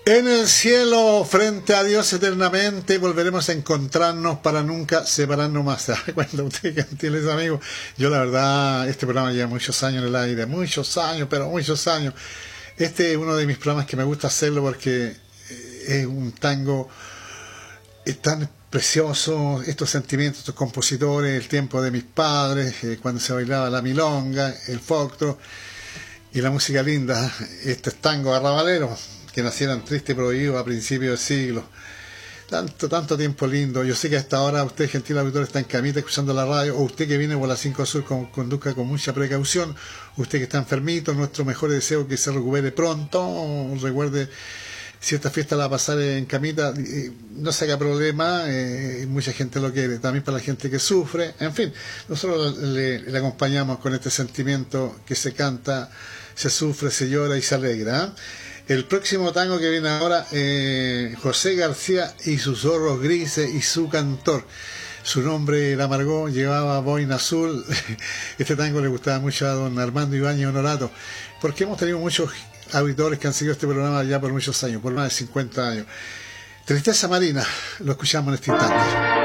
En el cielo, frente a Dios eternamente, volveremos a encontrarnos para nunca separarnos más. ¿Se da cuenta usted que tiene ese amigo? Yo la verdad, este programa lleva muchos años en el aire, muchos años, pero muchos años. Este es uno de mis programas que me gusta hacerlo porque es un tango tan precioso, estos sentimientos, estos compositores, el tiempo de mis padres, cuando se bailaba la milonga, el folclore y la música linda, estos tangos arrabaleros que nacieron tristes y prohibidos a principios del siglo. Tanto tiempo lindo. Yo sé que hasta ahora usted, gentil auditor, está en camita escuchando la radio, o usted que viene por la 5 Sur, conduzca con mucha precaución. Usted que está enfermito, nuestro mejor deseo que se recupere pronto. Recuerde, si esta fiesta la va a pasar en camita, no se haga problema, mucha gente lo quiere, también para la gente que sufre. En fin, nosotros le acompañamos con este sentimiento que se canta, se sufre, se llora y se alegra. El próximo tango que viene ahora, José García y sus zorros grises y su cantor. Su nombre era Margot, llevaba boina azul. Este tango le gustaba mucho a don Armando Ibáñez Honorato, porque hemos tenido muchos auditores que han seguido este programa ya por muchos años, por más de 50 años. Tristeza Marina, lo escuchamos en este instante.